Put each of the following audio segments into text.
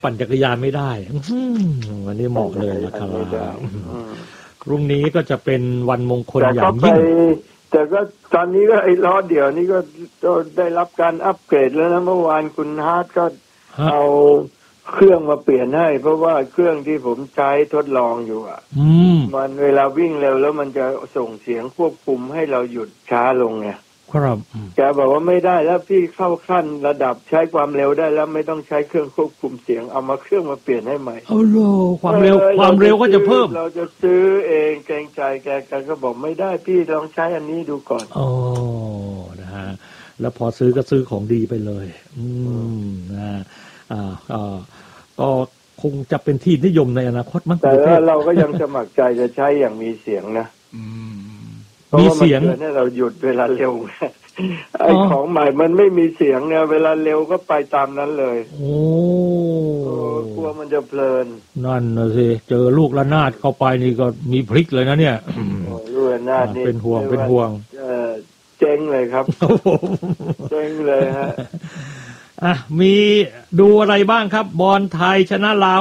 ปั่นจักรยานไม่ได้วันนี้เหมาะเลยนะครับพรุ่งนี้ก็จะเป็นวันมงคลอย่างยิ่งแต่ก็ตอนนี้ก็ไอ้ล้อเดี่ยวนี้ก็ได้รับการอัปเกรดแล้วนะเมื่อวานคุณฮาร์ดก็เอาเครื่องมาเปลี่ยนให้เพราะว่าเครื่องที่ผมใช้ทดลองอยู่มันเวลาวิ่งเร็วแล้วมันจะส่งเสียงควบคุมให้เราหยุดช้าลงไงครับแกบอกว่าไม่ได้แล้วพี่เข้าขั้นระดับใช้ความเร็วได้แล้วไม่ต้องใช้เครื่องควบคุมเสียงเอามาเครื่องมาเปลี่ยนให้ใหม่เอาโลความเร็วก็จะเพิ่มเราจะซื้อเองเกรงใจแกก็บอกไม่ได้พี่ลองใช้อันนี้ดูก่อนโอ้นะฮะแล้วพอซื้อก็ซื้อของดีไปเลยนะก็คงจะเป็นที่นิยมในอนาคตมั้งแต่เราก็ยังสมัครใจจะใช้อย่างมีเสียงนะมีเสียงเนี่ยเราหยุดเวลาเร็วไอ้ของใหม่มันไม่มีเสียงเนี่ยเวลาเร็วก็ไปตามนั้นเลยโอ้กลัวมันจะเพลินนั่นนะสิเจอลูกระนาดเข้าไปนี่ก็มีพลิกเลยนะเนี่ยลูกระนาดนี่เป็นห่วงเจ๊งเลยครับเจ๊งเลยฮะมีดูอะไรบ้างครับบอลไทยชนะลาว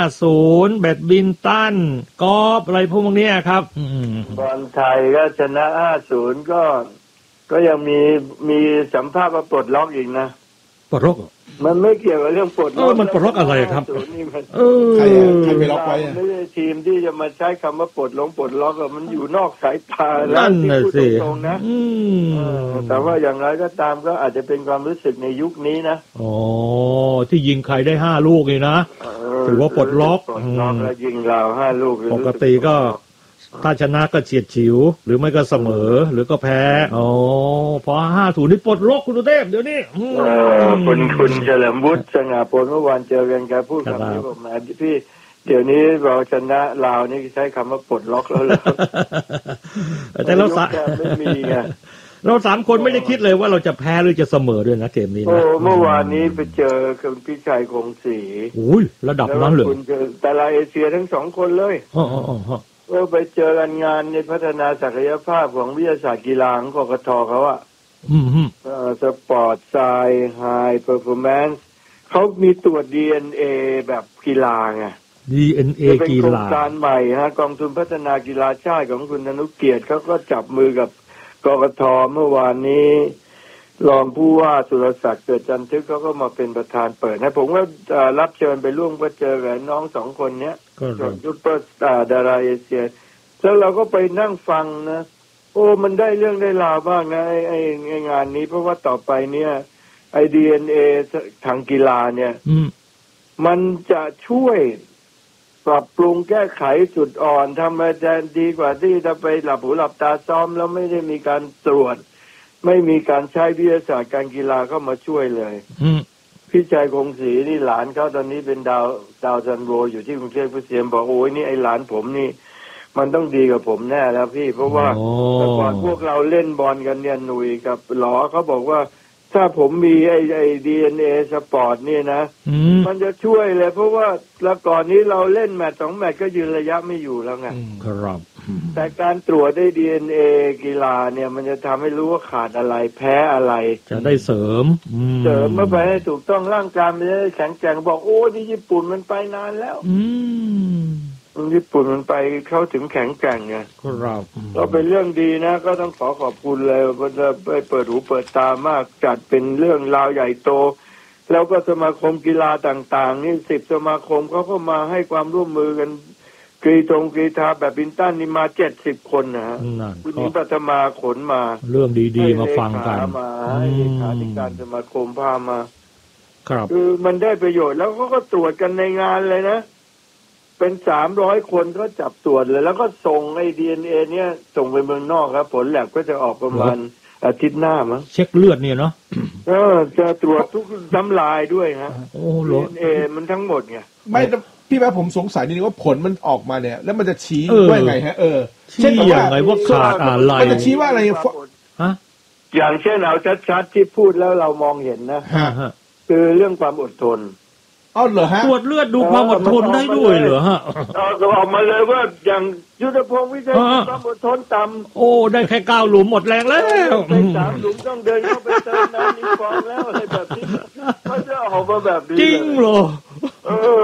5-0 แบดมินตันกอล์ฟอะไรพวกนี้ครับบอลไทยก็ชนะ 5-0 ก็ยังมีสัมภาษณ์มาปลดล็อกอีกนะปลดล็อกมันไม่เกี่ยวกับเรื่องปลดล็อกมันปลดล็อกอะไรครับใครไปล็อกไว้ไม่ใช่ทีมที่จะมาใช้คำว่าปลดล็อกมันอยู่นอกสายตาแล้วที่พูดตรงๆนะแต่ว่าอย่างไรก็ตามก็อาจจะเป็นความรู้สึกในยุคนี้นะที่ยิงใครได้5ลูกนี่นะถือว่าปลดล็อกแล้วยิงเรา5ลูกปกติก็ถ้าชนะก็เฉียดฉิวหรือไม่ก็เสมอหรือก็แพ้พอ 5-0 นี่ปลดล็อกคุณสุเทพเดี๋ยวนี้คุณเฉลิมวุฒิสง่าพลเมื่อวานเจอกันแกพูดคำนี้บอกมาพี่เดี๋ยวนี้เราชนะลาวนี่ใช้คำว่าปลดล็อกแล้วเหรอแต่เราไม่มีไงเรา3คนไม่ได้คิดเลยว่าเราจะแพ้หรือจะเสมอด้วยนะเกมนี้นะเมื่อวานนี้ไปเจอคุณพิชัยคงศรีระดับนั้นเลยแต่ละเอเชียทั้ง2คนเลยไปเจอกันงานในพัฒนาศักยภาพของวิทยาศาสตร์กีฬาของกกท.เขาอะสปอร์ตไซน์ไฮเพอร์ฟอร์แมนซ์เขามีตรวจ DNA แบบกีฬาไง DNA กีฬาเป็นโครงการใหม่ฮะกองทุนพัฒนากีฬาชาติของคุณอนุเกียรติเขาก็จับมือกับกกท.เมื่อวานนี้รองผู้ว่าสุรศักดิ์เกิดจันทึกเขาก็มาเป็นประธานเปิดให้ผมก็รับเชิญไปร่วมก็เจอกับน้อง2คนเนี้ยซุปเปอร์สตาร์ดาราเอเชียแล้วเราก็ไปนั่งฟังนะมันได้เรื่องได้ราวบ้างนะไอ้งานนี้เพราะว่าต่อไปเนี่ยไอ้ DNA ทางกีฬาเนี่ยมันจะช่วยปรับปรุงแก้ไขจุดอ่อนทำให้ดีกว่าที่จะไปหลับหูหลับตาซ้อมแล้วไม่ได้มีการตรวจไม่มีการใช้วิทยาศาสตร์การกีฬาเข้ามาช่วยเลยพี่ชายคงศรีนี่หลานเขาตอนนี้เป็นดาวซันโวอยู่ที่กรุงเทพฯเสียมบอกโอ้ยนี่ไอ้หลานผมนี่มันต้องดีกับผมแน่แล้วพี่เพราะว่าแต่ก่อนพวกเราเล่นบอลกันเนี่ยหนุ่ยกับหลอเขาบอกว่าถ้าผมมีไอ้ DNA สปอร์ตนี่นะมันจะช่วยเลยเพราะว่าแล้วก่อนนี้เราเล่นแมตช์2แมตช์ก็ยืนระยะไม่อยู่แล้วไงครับแต่การตรวจได้ DNA กีฬาเนี่ยมันจะทำให้รู้ว่าขาดอะไรแพ้อะไรจะได้เสริมเมื่อไปให้ถูกต้องร่างกายมันจะได้แข็งแกร่งบอกโอ้ที่ญี่ปุ่นมันไปนานแล้วญี่ปุ่นมันไปเข้าถึงแข็งแกร่งไงครับก็เป็นเรื่องดีนะก็ต้องขอบคุณเลยว่าจะไปเปิดหูเปิดตามากจัดเป็นเรื่องราวใหญ่โตแล้วก็สมาคมกีฬาต่างๆนี่10 สมาคมเขาก็มาให้ความร่วมมือกันกรีฑาแบดมินตันนี่มา70 คนนะฮะคุณหญิงปัทมาขนมาเรื่องดีๆมาฟังกันมาให้เลขาธิการสมาคมพามาครับคือมันได้ประโยชน์แล้วเขาก็ตรวจกันในงานเลยนะเป็น300 คนก็จับตรวจเลยแล้วก็ส่งไอ้ DNA เนี่ยส่งไปเมืองนอกครับผลแลบก็จะออกประมาณอาทิตย์หน้ามั้งเช็คเลือดเนี่ยเนาะจะตรวจทุกน้ำลายด้วยฮะ DNA มันทั้งหมดไงไม่พี่แม่ผมสงสัยนิดนึงว่าผลมันออกมาเนี่ยแล้วมันจะชี้ว่าไงฮะชี้ยังไงว่าขาดอะไรมันจะชี้ว่าอะไรฮะอย่างเช่นเอาชัดๆที่พูดแล้วเรามองเห็นนะคือเรื่องความอดทนเหรอฮะตรวจเลือดดูความอดทนได้ด้วยเหรอฮะออกมาเลยว่าอย่างยุทธพงศ์วิชัยความอดทนต่ำได้แค่9 หลุมหมดแรงแล้วไป3 หลุมต้องเดินเข้าไปเติมน้ำในฟองแล้วอะไรแบบนี้ก็จะออกมาแบบนี้จริงเหรอ